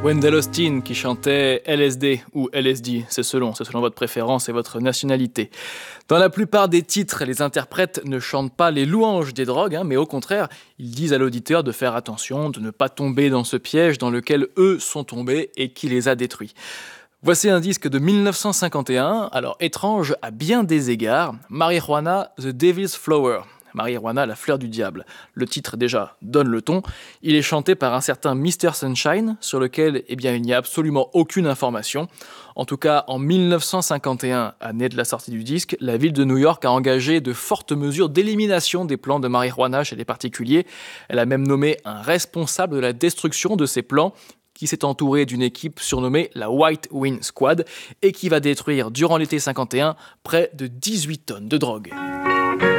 Wendell Austin qui chantait LSD ou LSD, c'est selon votre préférence et votre nationalité. Dans la plupart des titres, les interprètes ne chantent pas les louanges des drogues, mais au contraire, ils disent à l'auditeur de faire attention, de ne pas tomber dans ce piège dans lequel eux sont tombés et qui les a détruits. Voici un disque de 1951, alors étrange à bien des égards, Marijuana, The Devil's Flower. Marijuana, la fleur du diable. Le titre déjà donne le ton. Il est chanté par un certain Mr. Sunshine, sur lequel il n'y a absolument aucune information. En tout cas, en 1951, année de la sortie du disque, la ville de New York a engagé de fortes mesures d'élimination des plants de marijuana chez les particuliers. Elle a même nommé un responsable de la destruction de ces plants, qui s'est entouré d'une équipe surnommée la White Wind Squad et qui va détruire durant l'été 51 près de 18 tonnes de drogue.